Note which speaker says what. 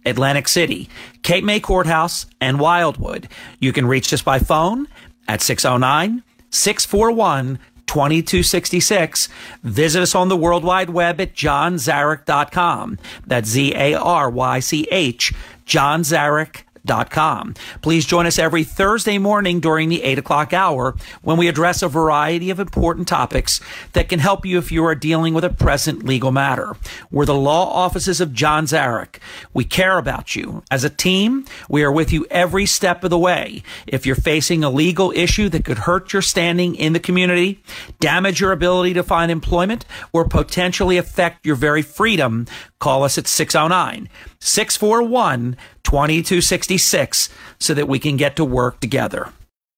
Speaker 1: Atlantic City, Cape May Courthouse, and Wildwood. You can reach us by phone at 609-641-2266. Visit us on the World Wide Web at johnzarek.com. That's Z-A-R-Y-C-H, johnzarek.com. Please join us every Thursday morning during the 8 o'clock hour when we address a variety of important topics that can help you if you are dealing with a present legal matter. We're the law offices of John Zarek. We care about you. As a team, we are with you every step of the way. If you're facing a legal issue that could hurt your standing in the community, damage your ability to find employment, or potentially affect your very freedom, call us at 609-641-2266 so that we can get to work together.